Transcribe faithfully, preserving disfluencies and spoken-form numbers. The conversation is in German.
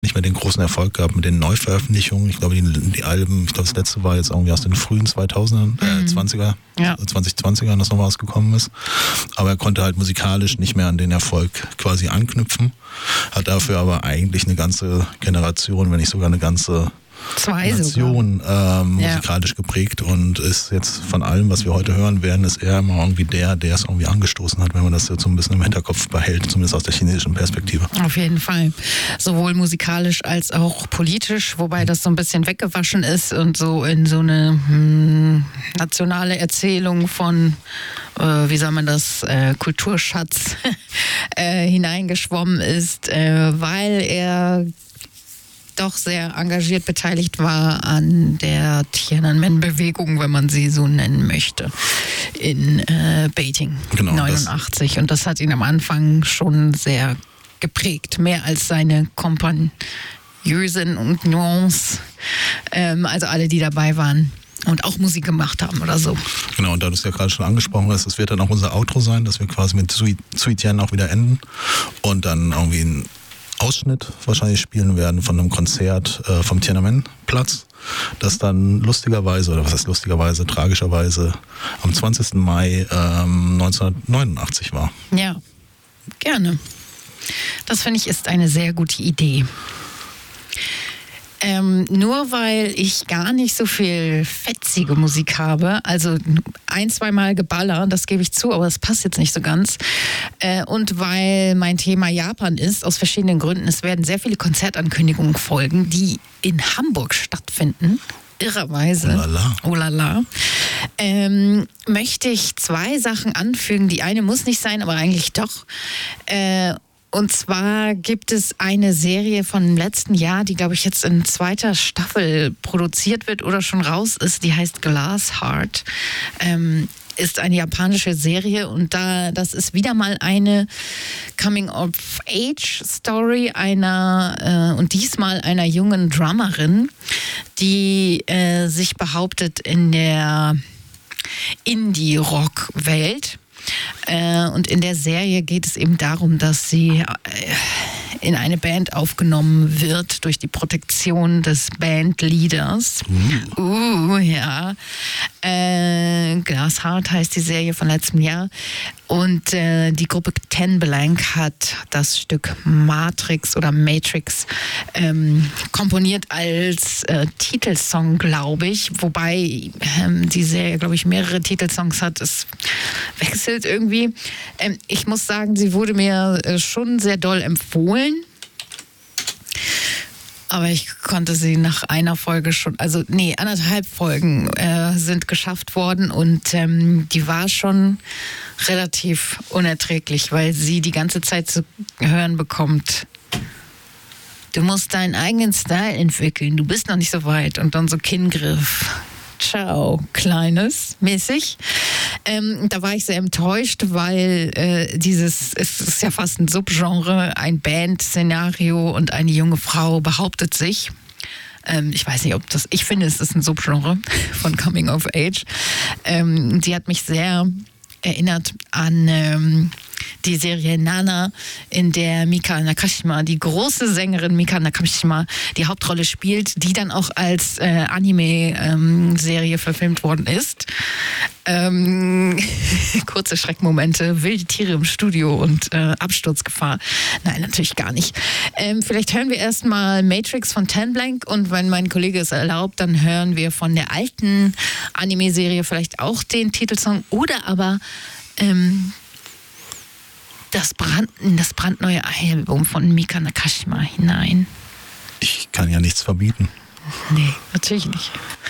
nicht mehr den großen Erfolg gehabt mit den Neuveröffentlichungen. Ich glaube, die, die Alben, ich glaube, das letzte war jetzt irgendwie aus den frühen zweitausendern, äh, zwanziger, Ja. zwanzig zwanzigern, das noch rausgekommen ist. Aber er konnte halt musikalisch nicht mehr an den Erfolg quasi anknüpfen. Hat dafür aber eigentlich eine ganze Generation, wenn nicht sogar eine ganze Zwei sogar. Nation ähm, Ja. musikalisch geprägt und ist jetzt von allem, was wir heute hören werden, ist er immer irgendwie der, der es irgendwie angestoßen hat, wenn man das jetzt so ein bisschen im Hinterkopf behält, zumindest aus der chinesischen Perspektive. Auf jeden Fall. Sowohl musikalisch als auch politisch, wobei das so ein bisschen weggewaschen ist und so in so eine hm, nationale Erzählung von, äh, wie soll man das, äh, Kulturschatz äh, hineingeschwommen ist, äh, weil er doch sehr engagiert beteiligt war an der Tiananmen-Bewegung, wenn man sie so nennen möchte, in äh, Beijing Genau, neunundachtzig. Und das hat ihn am Anfang schon sehr geprägt, mehr als seine Kompagneusen und Nuance, ähm, also alle, die dabei waren und auch Musik gemacht haben oder so. Genau, und da du es ja gerade schon angesprochen hast, es wird dann auch unser Outro sein, dass wir quasi mit Zui, Zui Tian auch wieder enden und dann irgendwie ein Ausschnitt wahrscheinlich spielen werden von einem Konzert äh, vom Tiananmen-Platz, das dann lustigerweise, oder was heißt lustigerweise, tragischerweise am zwanzigsten Mai ähm, neunzehnhundertneunundachtzig war. Ja, gerne. Das finde ich ist eine sehr gute Idee. Ähm, nur weil ich gar nicht so viel fetzige Musik habe, also ein, zweimal Geballer, das gebe ich zu, aber das passt jetzt nicht so ganz. Äh, und weil mein Thema Japan ist, aus verschiedenen Gründen, es werden sehr viele Konzertankündigungen folgen, die in Hamburg stattfinden. Irrerweise. Oh la la. Oh la la. Ähm, möchte ich zwei Sachen anfügen. Die eine muss nicht sein, aber eigentlich doch. Äh, Und zwar gibt es eine Serie von letzten Jahr, die, glaube ich, jetzt in zweiter Staffel produziert wird oder schon raus ist. Die heißt Glass Heart. Ähm, ist eine japanische Serie und da das ist wieder mal eine Coming-of-Age-Story einer äh, und diesmal einer jungen Drummerin, die äh, sich behauptet in der Indie-Rock-Welt. Äh, und in der Serie geht es eben darum, dass sie äh, in eine Band aufgenommen wird durch die Protektion des Bandleaders. Uh, uh ja. Äh, Glass Heart heißt die Serie von letztem Jahr. Und äh, die Gruppe Ten Blank hat das Stück Matrix oder Matrix ähm, komponiert als äh, Titelsong, glaube ich. Wobei ähm, die Serie, glaube ich, mehrere Titelsongs hat. Es wechselt irgendwie. Ähm, ich muss sagen, sie wurde mir äh, schon sehr doll empfohlen. Aber ich konnte sie nach einer Folge schon, also nee, anderthalb Folgen äh, sind geschafft worden und ähm, die war schon relativ unerträglich, weil sie die ganze Zeit zu hören bekommt, du musst deinen eigenen Style entwickeln, du bist noch nicht so weit und dann so Kinngriff. Ciao, Kleines, mäßig. Ähm, da war ich sehr enttäuscht, weil äh, dieses, es ist ja fast ein Subgenre, ein Band-Szenario und eine junge Frau behauptet sich. Ähm, ich weiß nicht, ob das, ich finde, es ist ein Subgenre von Coming of Age. Ähm, die hat mich sehr erinnert an ähm, die Serie Nana, in der Mika Nakashima, die große Sängerin Mika Nakashima, die Hauptrolle spielt, die dann auch als äh, Anime-Serie ähm, verfilmt worden ist. Ähm, kurze Schreckmomente, wilde Tiere im Studio und äh, Absturzgefahr. Nein, natürlich gar nicht. Ähm, vielleicht hören wir erstmal Matrix von Ten Blank und wenn mein Kollege es erlaubt, dann hören wir von der alten Anime-Serie vielleicht auch den Titelsong oder aber ähm, das, Brand, das brandneue Album von Mika Nakashima hinein. Ich kann ja nichts verbieten. Nee, natürlich nicht.